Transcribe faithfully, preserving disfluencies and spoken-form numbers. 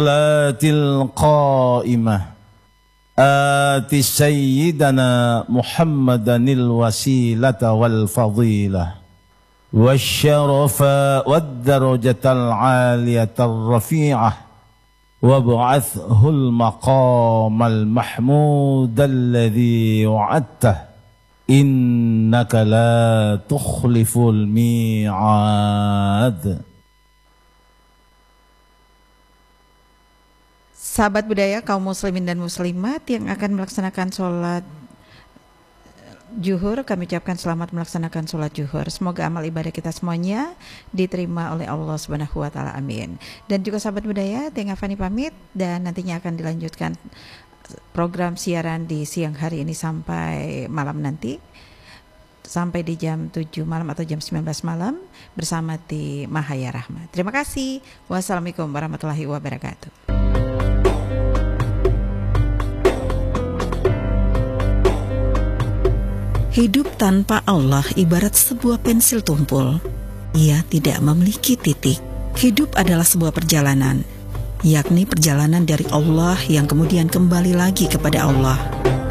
القائمة آت سيدنا محمدا الوسيلة والفضيلة والشرف والدرجة العالية الرفيعة وابعثه المقام المحمود الذي وعدته إنك لا تخلف الميعاد. Sahabat budaya kaum muslimin dan muslimat yang akan melaksanakan sholat Zuhur, kami ucapkan selamat melaksanakan sholat Zuhur. Semoga amal ibadah kita semuanya diterima oleh Allah Subhanahu wa taala. Amin. Dan juga sahabat budaya, Tengah Fani pamit dan nantinya akan dilanjutkan program siaran di siang hari ini sampai malam nanti. Sampai di jam tujuh malam atau jam sembilan belas malam bersama di Mahaya Rahmat. Terima kasih. Wassalamualaikum warahmatullahi wabarakatuh. Hidup tanpa Allah ibarat sebuah pensil tumpul. Ia tidak memiliki titik. Hidup adalah sebuah perjalanan, yakni perjalanan dari Allah yang kemudian kembali lagi kepada Allah.